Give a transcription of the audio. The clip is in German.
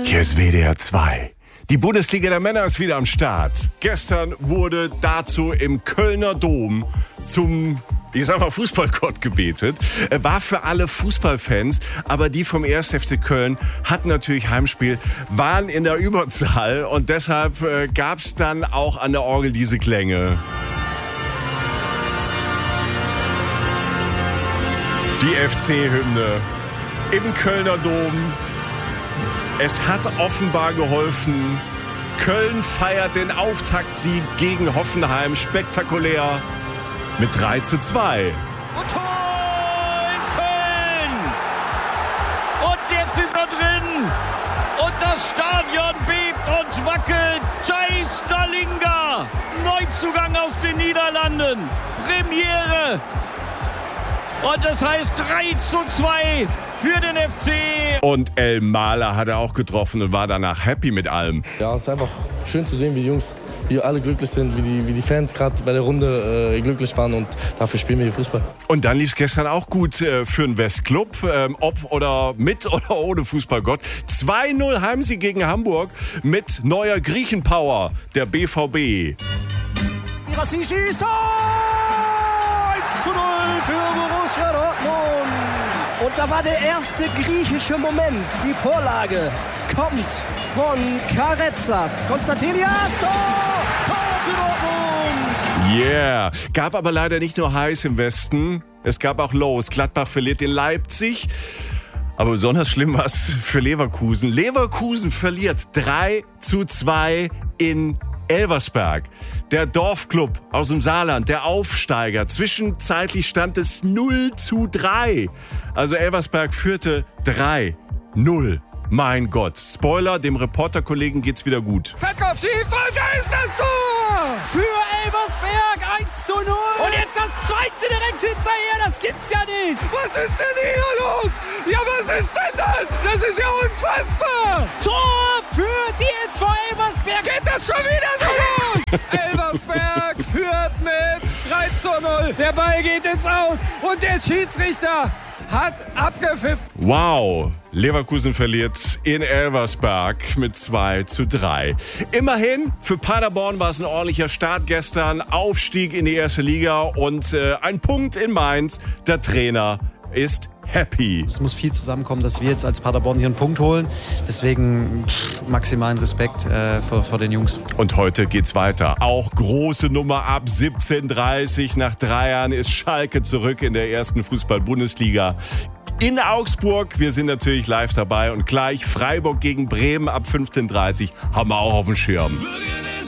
Hier ist WDR 2. Die Bundesliga der Männer ist wieder am Start. Gestern wurde dazu im Kölner Dom zum, Fußballgott gebetet. War für alle Fußballfans, aber die vom 1. FC Köln hatten natürlich Heimspiel, waren in der Überzahl und deshalb gab's dann auch an der Orgel diese Klänge. Die FC-Hymne im Kölner Dom. Es hat offenbar geholfen. Köln feiert den Auftaktsieg gegen Hoffenheim spektakulär mit 3:2. Und Tor in Köln! Und jetzt ist er drin! Und das Stadion bebt und wackelt! Jai Stallinga! Neuzugang aus den Niederlanden! Premiere! Und das heißt 3:2 für den FC. Und El Mahler hat er auch getroffen und war danach happy mit allem. Ja, es ist einfach schön zu sehen, wie die Jungs, wie alle glücklich sind, wie die Fans gerade bei der Runde glücklich waren und dafür spielen wir hier Fußball. Und dann lief es gestern auch gut für den Westclub, ob oder mit oder ohne Fußballgott. 2:0 Heimsieg gegen Hamburg mit neuer Griechenpower, der BVB. Rassi schießt, 1:0 für Borussia Dortmund. Und da war der erste griechische Moment. Die Vorlage kommt von Karetsas. Konstantelias, Tor für Dortmund. Yeah. Gab aber leider nicht nur heiß im Westen, es gab auch Lows. Gladbach verliert in Leipzig. Aber besonders schlimm war es für Leverkusen. Leverkusen verliert 3:2 in Elversberg. Der Dorfclub aus dem Saarland, der Aufsteiger. Zwischenzeitlich stand es 0:3. Also Elversberg führte 3:0. Mein Gott. Spoiler, dem Reporterkollegen geht's wieder gut. Petkov schießt und da ist das Tor! Für Elversberg 1:0. Und jetzt das zweite direkt hinterher, das gibt's ja nicht! Was ist denn hier los? Ja, was ist denn das? Das ist ja unfassbar! Tor für die SV Elversberg. Geht das schon wieder so los? Elversberg führt mit 3:0. Der Ball geht ins Aus und der Schiedsrichter hat abgepfiffen. Wow, Leverkusen verliert in Elversberg mit 2:3. Immerhin, für Paderborn war es ein ordentlicher Start gestern. Aufstieg in die erste Liga und ein Punkt in Mainz. Der Trainer ist happy. Es muss viel zusammenkommen, dass wir jetzt als Paderborn hier einen Punkt holen. Deswegen maximalen Respekt vor den Jungs. Und heute geht's weiter. Auch große Nummer ab 17:30. Nach 3 Jahren ist Schalke zurück in der ersten Fußball-Bundesliga. In Augsburg, wir sind natürlich live dabei und gleich Freiburg gegen Bremen ab 15:30 haben wir auch auf dem Schirm.